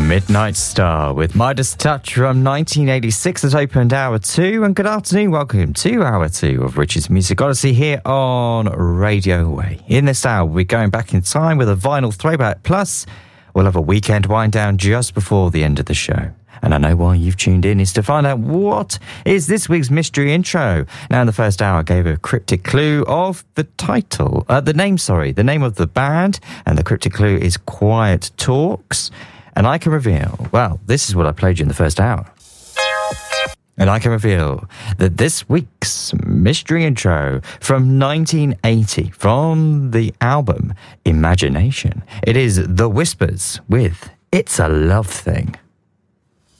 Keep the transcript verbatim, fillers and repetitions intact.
Midnight Star with Midas Touch from nineteen eighty-six has opened hour two. And good afternoon, welcome to hour two of Richard's Music Odyssey here on Radio Way. In this hour, we're going back in time with a vinyl throwback, plus we'll have a weekend wind down just before the end of the show. And I know why you've tuned in is to find out what is this week's mystery intro. Now, in the first hour, I gave a cryptic clue of the title, uh, the name, sorry, the name of the band, and the cryptic clue is Quiet Talks. And I can reveal, well, this is what I played you in the first hour. And I can reveal that this week's mystery intro from nineteen eighty, from the album Imagination, it is The Whispers with It's a Love Thing.